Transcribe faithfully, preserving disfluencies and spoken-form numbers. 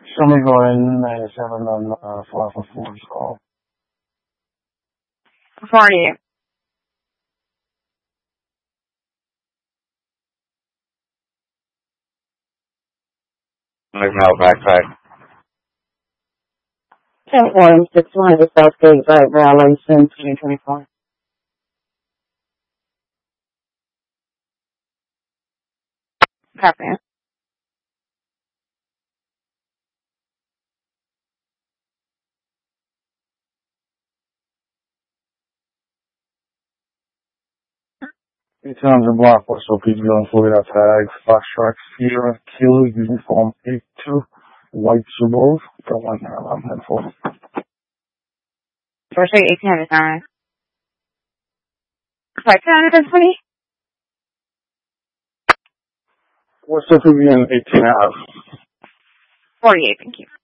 Show me going ninety-seven on uh, four for four's call. forty. Like Mel backside. ten one six one hundred Southgate Drive, Violation twenty twenty-four. Copy. Eight times a block, what's up, P G on Florida tag, Foxtrot Sierra, Kilo, Uniform eight two, White Subaru, go one there, eleven and four. First eighteen hundred nine. Sorry, two hundred twenty? What's up, P G on eighteen out? forty-eight, thank you.